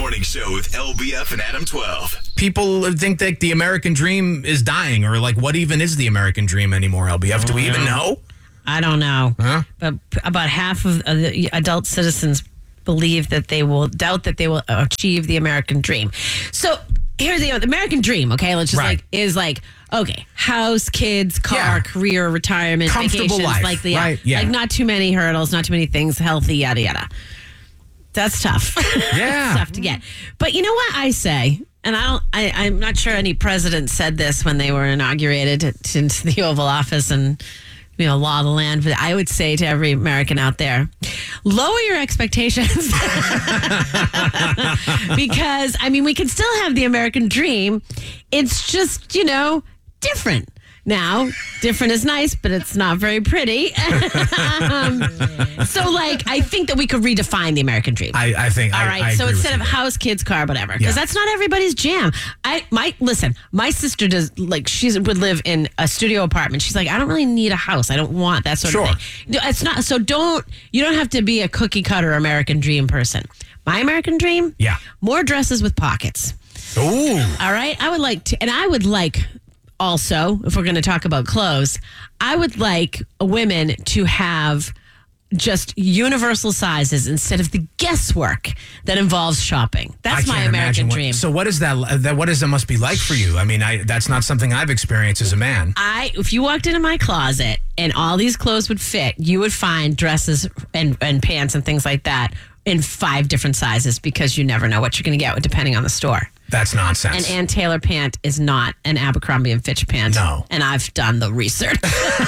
Morning Show with LBF and Adam 12. People think that the American dream is dying, or like, what even is the American dream anymore, LBF? Do we even know? I don't know. Huh? But about half of the adult citizens believe that they will achieve the American dream. So here's the American dream, okay? Let's just okay, house, kids, car, career, retirement, comfortable vacations, life, like not too many hurdles, not too many things, healthy, yada yada. That's tough. Yeah. It's tough to get. But you know what I say? And I'm not sure any president said this when they were inaugurated into the Oval Office and, law of the land. But I would say to every American out there, lower your expectations. Because, we can still have the American dream. It's just, different. Now, different is nice, but it's not very pretty. I think that we could redefine the American dream. I think. All right. So instead of house, kids, car, whatever, because that's not everybody's jam. My sister does. She would live in a studio apartment. She's like, I don't really need a house. I don't want that sort of thing. It's not. So you don't have to be a cookie cutter American dream person. My American dream. Yeah. More dresses with pockets. Ooh. All right. I would like. Also, if we're going to talk about clothes, I would like women to have just universal sizes instead of the guesswork that involves shopping. That's my American dream. So what is that? What does that must be like for you? That's not something I've experienced as a man. If you walked into my closet and all these clothes would fit, you would find dresses and pants and things like that in 5 different sizes, because you never know what you're going to get depending on the store. That's nonsense. An Ann Taylor pant is not an Abercrombie and Fitch pant. No. And I've done the research.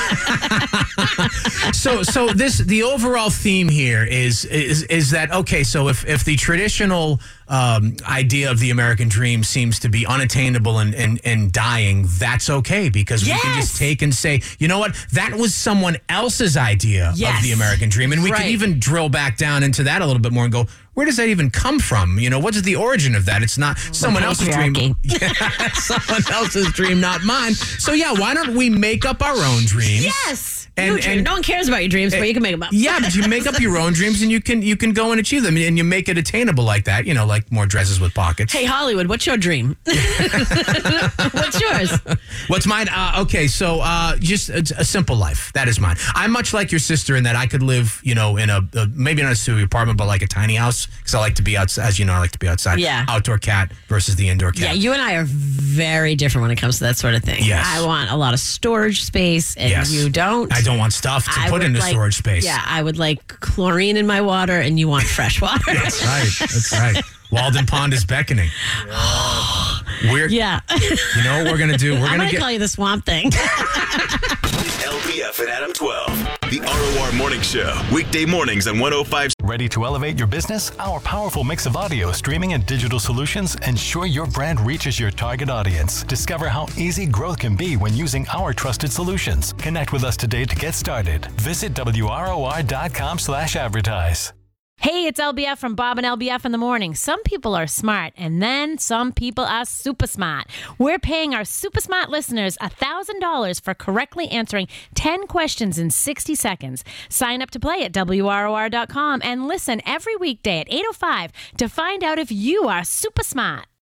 So the overall theme here is that, okay, so if the traditional idea of the American dream seems to be unattainable and dying, that's okay, because we can just take and say, you know what, that was someone else's idea of the American dream. And we can even drill back down into that a little bit more and go, where does that even come from? What is the origin of that? It's not someone else's dream. Someone else's dream, not mine. So why don't we make up our own dreams? Yes. And no one cares about your dreams, but you can make them up. Yeah, but you make up your own dreams and you can go and achieve them, and you make it attainable like that. Like more dresses with pockets. Hey, Hollywood, what's your dream? What's yours? What's mine? Okay, so just a simple life. That is mine. I'm much like your sister in that I could live, in a maybe not a studio apartment, but like a tiny house, because I like to be outside. As you know, I like to be outside. Yeah. Outdoor cat versus the indoor cat. Yeah, you and I are very different when it comes to that sort of thing. Yes. I want a lot of storage space, and you don't. I don't want stuff to put into storage space. Yeah, I would like chlorine in my water, and you want fresh water. That's right. That's right. Walden Pond is beckoning. Yeah. You know what we're going to do? I'm going to call you the Swamp Thing. LBF and Adam 12. The ROR Morning Show. Weekday mornings on 105. Ready to elevate your business? Our powerful mix of audio, streaming, and digital solutions ensure your brand reaches your target audience. Discover how easy growth can be when using our trusted solutions. Connect with us today to get started. Visit WROR.com/advertise. Hey, it's LBF from Bob and LBF in the morning. Some people are smart, and then some people are super smart. We're paying our super smart listeners $1,000 for correctly answering 10 questions in 60 seconds. Sign up to play at WROR.com and listen every weekday at 8:05 to find out if you are super smart.